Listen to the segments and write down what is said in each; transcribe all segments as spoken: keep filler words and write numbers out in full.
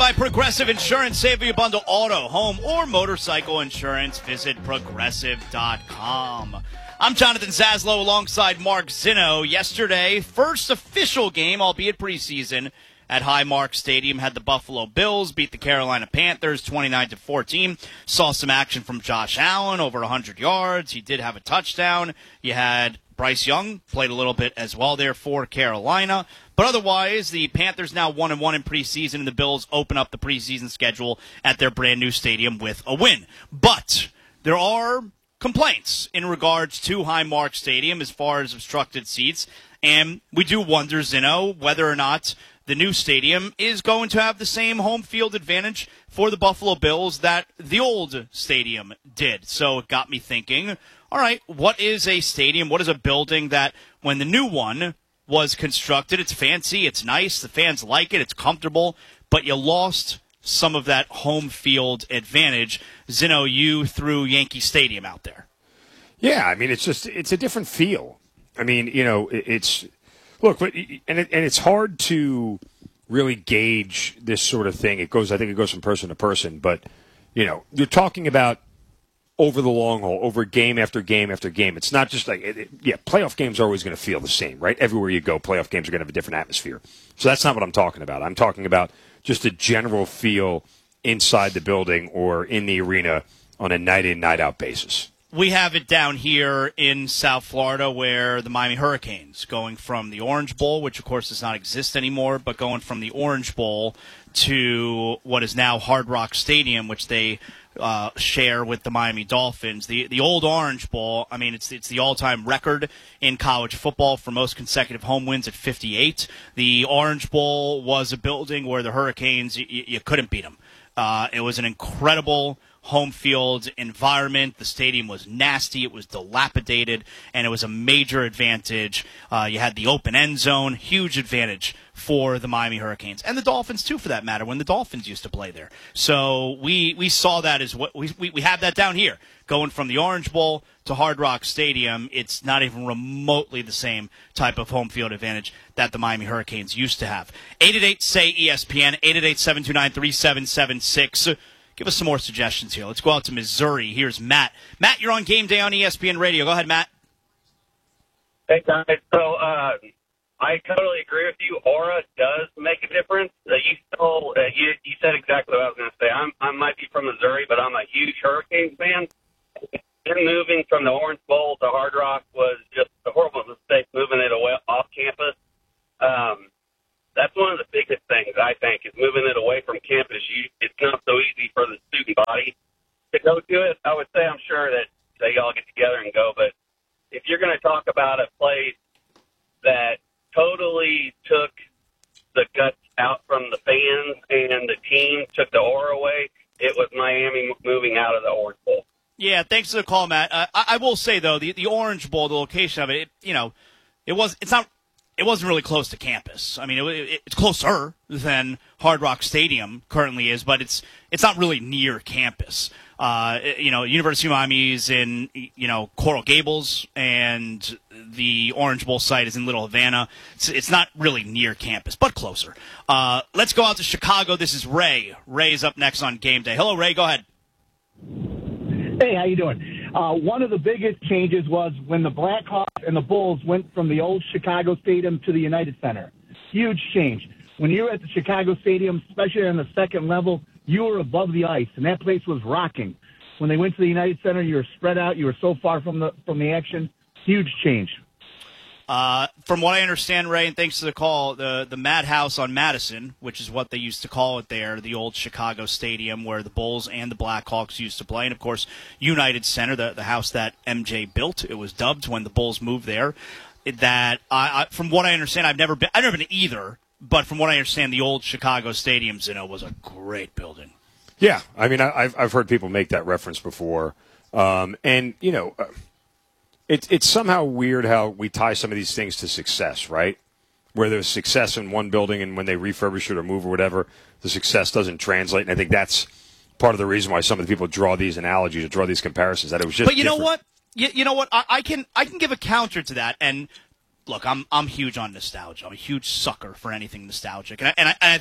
by Progressive Insurance. Save you bundle auto, home, or motorcycle insurance. Visit progressive dot com. I'm Jonathan Zaslow alongside Mark Zinno. Yesterday, first official game, albeit preseason, at Highmark Stadium, had the Buffalo Bills beat the Carolina Panthers twenty-nine to fourteen. Saw some action from Josh Allen, over one hundred yards. He did have a touchdown. You had Bryce Young played a little bit as well there for Carolina. But otherwise, the Panthers now one and one in preseason, and the Bills open up the preseason schedule at their brand new stadium with a win. But there are complaints in regards to Highmark Stadium as far as obstructed seats, and we do wonder, Zinno, whether or not the new stadium is going to have the same home field advantage for the Buffalo Bills that the old stadium did. So it got me thinking, all right, what is a stadium, what is a building that when the new one was constructed, it's fancy, it's nice, the fans like it, it's comfortable, but you lost some of that home field advantage. Zinno, you threw Yankee Stadium out there. Yeah, I mean, it's just, it's a different feel. I mean, you know, it's, look, but, and, it, and it's hard to really gauge this sort of thing. It goes, I think it goes from person to person, but, you know, you're talking about over the long haul, over game after game after game. It's not just like, it, it, yeah, playoff games are always going to feel the same, right? Everywhere you go, playoff games are going to have a different atmosphere. So that's not what I'm talking about. I'm talking about just a general feel inside the building or in the arena on a night-in, night-out basis. We have it down here in South Florida where the Miami Hurricanes, going from the Orange Bowl, which of course does not exist anymore, but going from the Orange Bowl to what is now Hard Rock Stadium, which they uh, share with the Miami Dolphins. The the old Orange Bowl, I mean, it's it's the all-time record in college football for most consecutive home wins at fifty-eight. The Orange Bowl was a building where the Hurricanes, you, you couldn't beat them. Uh, it was an incredible home field environment. The stadium was nasty. It was dilapidated, and it was a major advantage. Uh, you had the open end zone, huge advantage for the Miami Hurricanes and the Dolphins too, for that matter, when the Dolphins used to play there. So we we saw that as what we we, we have that down here, going from the Orange Bowl to Hard Rock Stadium. It's not even remotely the same type of home field advantage that the Miami Hurricanes used to have. eight eight eight, S A Y, E S P N, eight eight eight, seven two nine, three seven seven six. Give us some more suggestions here. Let's go out to Missouri. Here's Matt. Matt, you're on Game Day on E S P N Radio. Go ahead, Matt. Hey, guys. So uh, I totally agree with you. Aura does make a difference. Uh, you still, uh, you, you said exactly what I was going to say. I'm, I might be from Missouri, but I'm a huge Hurricanes fan. Them moving from the Orange Bowl to Hard Rock was just a horrible mistake, moving it away off campus. Um, That's one of the biggest things, I think, is moving it away from campus. You, it's not so easy for the student body to go to it. I would say I'm sure that they all get together and go, but if you're going to talk about a place that totally took the guts out from the fans and the team, took the aura away, it was Miami moving out of the Orange Bowl. Yeah, thanks for the call, Matt. Uh, I, I will say, though, the, the Orange Bowl, the location of it, it you know, it was it's not – It wasn't really close to campus. I mean, it, it, it's closer than Hard Rock Stadium currently is, but it's it's not really near campus. Uh, you know, University of Miami is in, you know, Coral Gables, and the Orange Bowl site is in Little Havana. It's, it's not really near campus, but closer. Uh, let's go out to Chicago. This is Ray. Ray is up next on Game Day. Hello, Ray. Go ahead. Hey, how you doing? Uh, one of the biggest changes was when the Blackhawks and the Bulls went from the old Chicago Stadium to the United Center. Huge change. When you were at the Chicago Stadium, especially on the second level, you were above the ice, and that place was rocking. When they went to the United Center, you were spread out. You were so far from the from the action. Huge change. Uh, from what I understand, Ray, and thanks for the call, the, the Madhouse on Madison, which is what they used to call it there, the old Chicago Stadium where the Bulls and the Blackhawks used to play, and, of course, United Center, the, the house that M J built. It was dubbed when the Bulls moved there. That, I, I, from what I understand, I've never been, I've never been either, but from what I understand, the old Chicago Stadium, you know, was a great building. Yeah, I mean, I, I've, I've heard people make that reference before, um, and, you know, uh, It's it's somehow weird how we tie some of these things to success, right? Where there's success in one building, and when they refurbish it or move or whatever, the success doesn't translate. And I think that's part of the reason why some of the people draw these analogies or draw these comparisons. That it was just. But you different. know what? You, you know what? I, I can I can give a counter to that. And look, I'm I'm huge on nostalgia. I'm a huge sucker for anything nostalgic, and I, and I, and I think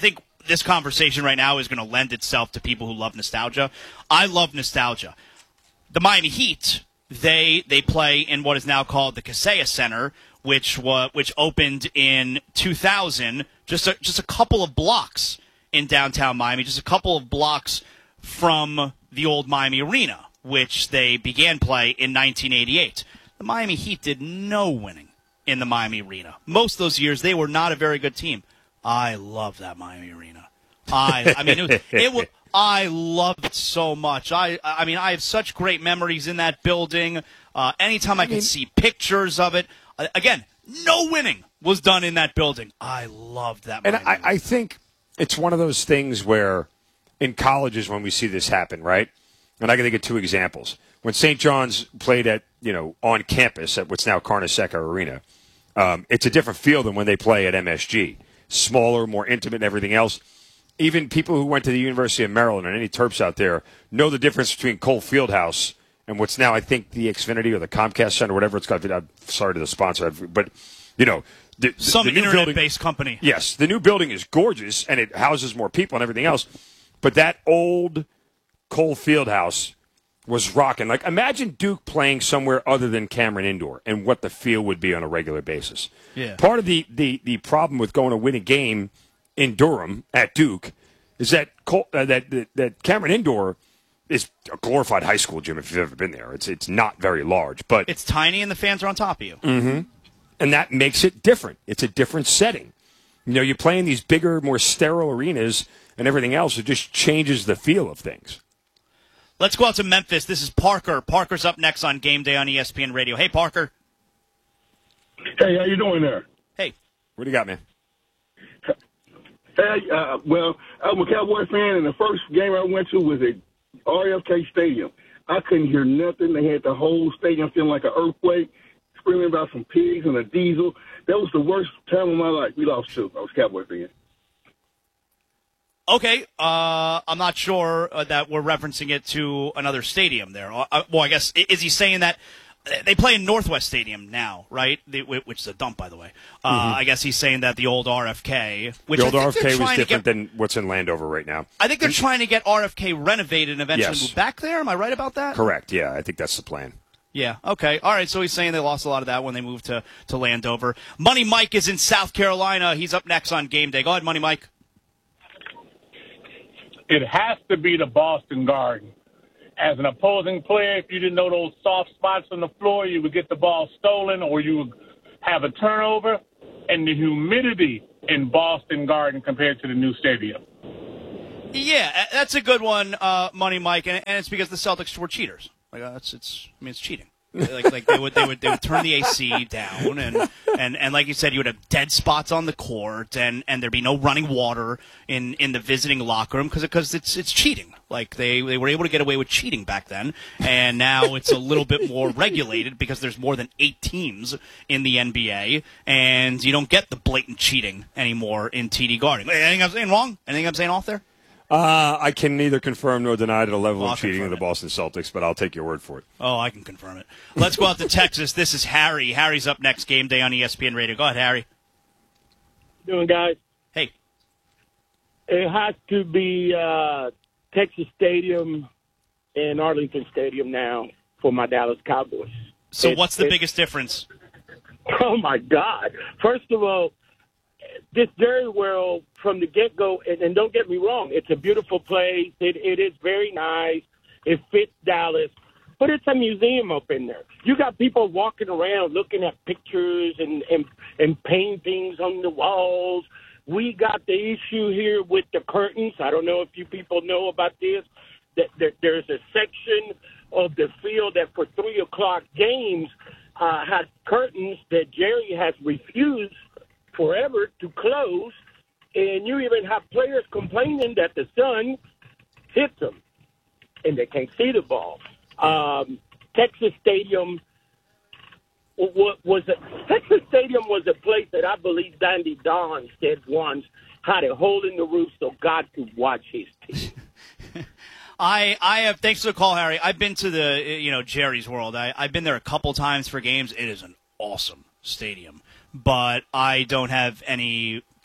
this conversation right now is going to lend itself to people who love nostalgia. I love nostalgia. The Miami Heat, they they play in what is now called the Kaseya Center, which was which opened in two thousand, just a, just a couple of blocks in downtown Miami, just a couple of blocks from the old Miami Arena, which they began play in nineteen eighty-eight. The Miami Heat did no winning in the Miami Arena. Most of those years, they were not a very good team. I love that Miami Arena. I I mean, it, was, it was, I loved it so much. I I mean, I have such great memories in that building. Uh, anytime I, I mean, can see pictures of it. Uh, again, no winning was done in that building. I loved that Miami And I, I think it's one of those things where in colleges when we see this happen, right? And I can think of two examples. When Saint John's played at, you know, on campus at what's now Carnesecca Arena, um, it's a different feel than when they play at M S G. Smaller, more intimate and everything else. Even people who went to the University of Maryland and any Terps out there know the difference between Cole Fieldhouse and what's now, I think, the Xfinity or the Comcast Center, whatever it's got. I'm sorry to the sponsor, but, you know, the, the, some the new internet-based company. Yes, the new building is gorgeous, and it houses more people and everything else. But that old Cole Fieldhouse was rocking. Like, imagine Duke playing somewhere other than Cameron Indoor and what the feel would be on a regular basis. Yeah. Part of the, the, the problem with going to win a game in Durham at Duke is that Cole, uh, that, that that Cameron Indoor is a glorified high school gym if you've ever been there. It's it's not very large, but it's tiny and the fans are on top of you. Mm-hmm. And that makes it different. It's a different setting. You know, you play in these bigger, more sterile arenas and everything else. It just changes the feel of things. Let's go out to Memphis. This is Parker. Parker's up next on Game Day on E S P N Radio. Hey, Parker. Hey, how you doing there? Hey. What do you got, man? Hey, uh, well, I'm a Cowboy fan, and the first game I went to was at R F K Stadium. I couldn't hear nothing. They had the whole stadium feeling like an earthquake, screaming about some pigs and a diesel. That was the worst time of my life. We lost two. I was a Cowboy fan. Okay, uh, I'm not sure uh, that we're referencing it to another stadium there. Uh, well, I guess, is he saying that they play in Northwest Stadium now, right? They, which is a dump, by the way. Uh, mm-hmm. I guess he's saying that the old R F K, which the old I think R F K was different get, than what's in Landover right now. I think they're trying to get R F K renovated and eventually yes. move back there. Am I right about that? Correct. Yeah, I think that's the plan. Yeah, okay. All right, so he's saying they lost a lot of that when they moved to, to Landover. Money Mike is in South Carolina. He's up next on Game Day. Go ahead, Money Mike. It has to be the Boston Garden. As an opposing player, if you didn't know those soft spots on the floor, you would get the ball stolen or you would have a turnover. And the humidity in Boston Garden compared to the new stadium. Yeah, that's a good one, uh, Money Mike, and, and it's because the Celtics were cheaters. Like uh, it's, it's, I mean, it's cheating. Like, like they would, they would, they would turn the A C down, and, and, and like you said, you would have dead spots on the court, and, and there'd be no running water in, in the visiting locker room because because it's it's cheating. Like they, they were able to get away with cheating back then, and now it's a little bit more regulated because there's more than eight teams in the N B A, and you don't get the blatant cheating anymore in T D Garden. Anything I'm saying wrong? Anything I'm saying off there? Uh, I can neither confirm nor deny the level well, of cheating of the Boston Celtics, but I'll take your word for it. Oh, I can confirm it. Let's go out to Texas. This is Harry. Harry's up next. Game Day on E S P N Radio. Go ahead, Harry. Doing, guys? Hey. It has to be uh, Texas Stadium and Arlington Stadium now for my Dallas Cowboys. So it, what's the it, biggest difference? Oh, my God. First of all, this Jerry World from the get-go, and, and don't get me wrong, it's a beautiful place. It, it is very nice. It fits Dallas. But it's a museum up in there. You got people walking around looking at pictures and, and, and paintings on the walls. We got the issue here with the curtains. I don't know if you people know about this. That, that there's a section of the field that for three o'clock games uh, has curtains that Jerry has refused forever to close, and you even have players complaining that the sun hits them and they can't see the ball. Um, Texas Stadium was, was a Texas Stadium was a place that I believe Dandy Don said once had a hole in the roof so God could watch his team. I, I have, thanks for the call, Harry. I've been to the, you know, Jerry's World. I, I've been there a couple times for games. It is an awesome stadium. But I don't have any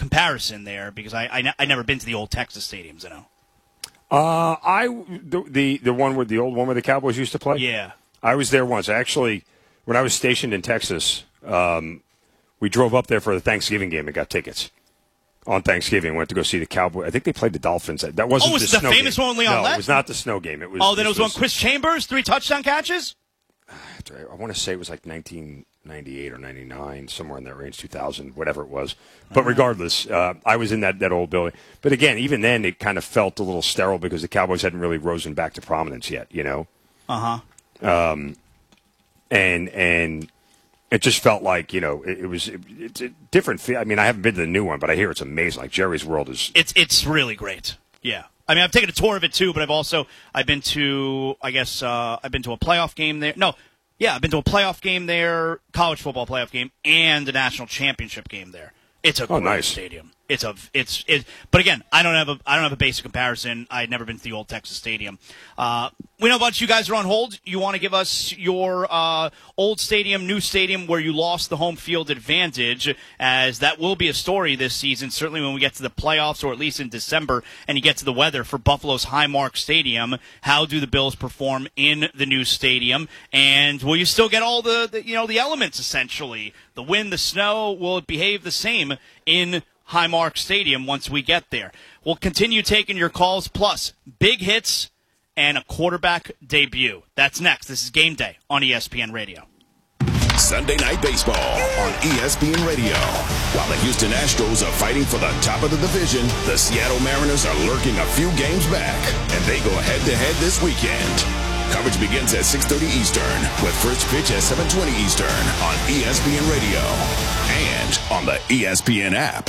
comparison there because I I, ne- I never been to the old Texas stadiums, you know. Uh, I the, the the one with the old one where the Cowboys used to play. Yeah, I was there once. Actually, when I was stationed in Texas, um, we drove up there for the Thanksgiving game and got tickets. On Thanksgiving, went to go see the Cowboys. I think they played the Dolphins. That wasn't oh, was the it the snow famous game. one with Leon No, Lett? it was not the snow game. It was. Oh, then it was, was one Chris Chambers, three touchdown catches? I want to say it was like nineteen ninety-eight or ninety-nine, somewhere in that range, two thousand, whatever it was. But regardless, uh, I was in that, that old building. But again, even then, it kind of felt a little sterile because the Cowboys hadn't really risen back to prominence yet, you know? Uh-huh. Um, and and it just felt like, you know, it, it was it, it's a different feel. I mean, I haven't been to the new one, but I hear it's amazing. Like, Jerry's World is... It's it's really great, yeah. I mean, I've taken a tour of it, too, but I've also, I've been to, I guess, uh, I've been to a playoff game there. No, yeah, I've been to a playoff game there, college football playoff game, and a national championship game there. It's a oh, great nice. stadium. It's a, it's, it, but again, I don't have a, I don't have a basic comparison. I had never been to the old Texas Stadium. Uh, we know a bunch of you guys are on hold. You want to give us your uh, old stadium, new stadium where you lost the home field advantage, as that will be a story this season, certainly when we get to the playoffs or at least in December and you get to the weather for Buffalo's Highmark Stadium. How do the Bills perform in the new stadium? And will you still get all the, the you know, the elements essentially? The wind, the snow, will it behave the same in Highmark Stadium once we get there? We'll continue taking your calls, plus big hits and a quarterback debut. That's next. This is Game Day on E S P N Radio. Sunday Night Baseball on E S P N Radio. While the Houston Astros are fighting for the top of the division, the Seattle Mariners are lurking a few games back, and they go head-to-head this weekend. Coverage begins at six thirty Eastern, with first pitch at seven twenty Eastern on E S P N Radio and on the E S P N app.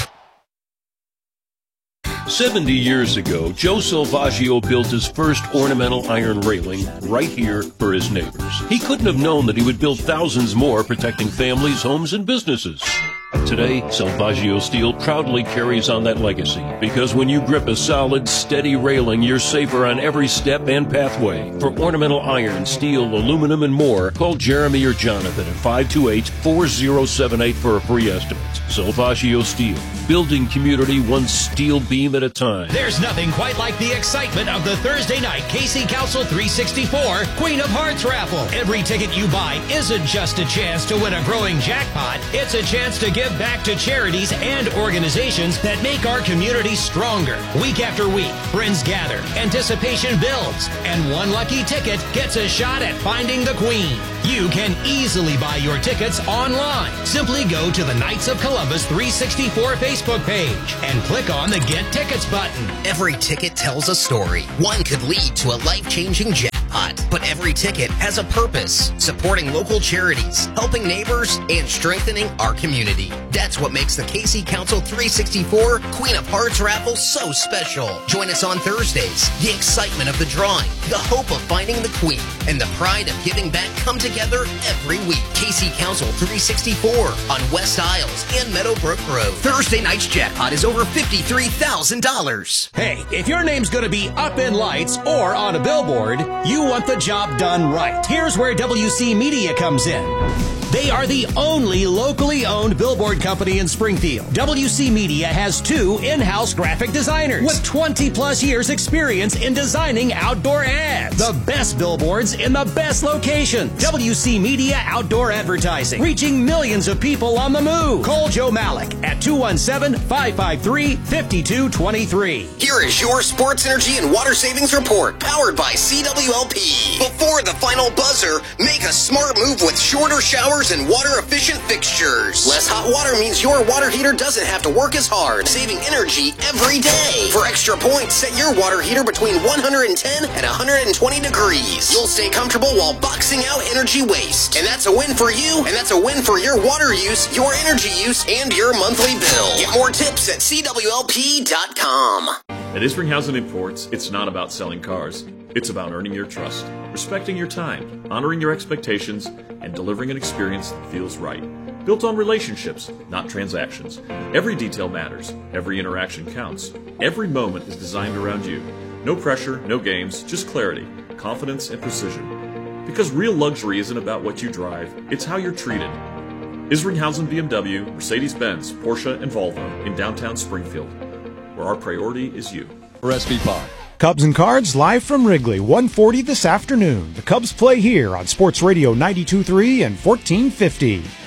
seventy years ago, Joe Salvaggio built his first ornamental iron railing right here for his neighbors. He couldn't have known that he would build thousands more, protecting families, homes, and businesses. Today, Salvaggio Steel proudly carries on that legacy, because when you grip a solid, steady railing, you're safer on every step and pathway. For ornamental iron, steel, aluminum, and more, call Jeremy or Jonathan at five two eight, four zero seven eight for a free estimate. Salvaggio Steel, building community one steel beam at a time. There's nothing quite like the excitement of the Thursday night Casey Council three sixty-four Queen of Hearts raffle. Every ticket you buy isn't just a chance to win a growing jackpot. It's a chance to give back to charities and organizations that make our community stronger. Week after week, friends gather, anticipation builds, and one lucky ticket gets a shot at finding the Queen. You can easily buy your tickets online. Simply go to the Knights of Columbus three sixty-four Facebook page and click on the Get Tickets button. Every ticket tells a story. One could lead to a life-changing jackpot, but every ticket has a purpose: supporting local charities, helping neighbors, and strengthening our community. That's what makes the Casey Council three sixty-four Queen of Hearts raffle so special. Join us on Thursdays. The excitement of the drawing, the hope of finding the Queen, and the pride of giving back come together every week. Casey Council three sixty-four on West Isles and Meadowbrook Road. Thursday night's jackpot is over fifty-three thousand dollars. Hey, if your name's gonna be up in lights or on a billboard, you want the job done right. Here's where W C Media comes in. They are the only locally owned billboard company in Springfield. W C Media has two in-house graphic designers with twenty plus years experience in designing outdoor ads. The best billboards in the best locations. W C Media Outdoor Advertising, reaching millions of people on the move. Call Joe Malik at two one seven, five five three, five two two three. Here is your Sports Energy and Water Savings Report, powered by C W L P. Before the final buzzer, make a smart move with shorter showers and water-efficient fixtures. Less hot water means your water heater doesn't have to work as hard, saving energy every day. For extra points, set your water heater between one hundred ten and one hundred twenty degrees. You'll stay comfortable while boxing out energy waste. And that's a win for you, and that's a win for your water use, your energy use, and your monthly bill. Get more tips at C W L P dot com. At Isringhausen Imports, it's not about selling cars. It's about earning your trust, respecting your time, honoring your expectations, and delivering an experience that feels right. Built on relationships, not transactions. Every detail matters. Every interaction counts. Every moment is designed around you. No pressure, no games, just clarity, confidence, and precision. Because real luxury isn't about what you drive, it's how you're treated. Isringhausen B M W, Mercedes-Benz, Porsche, and Volvo in downtown Springfield, where our priority is you. For S V Pod. Cubs and Cards live from Wrigley, one forty this afternoon. The Cubs play here on Sports Radio ninety-two point three and fourteen fifty.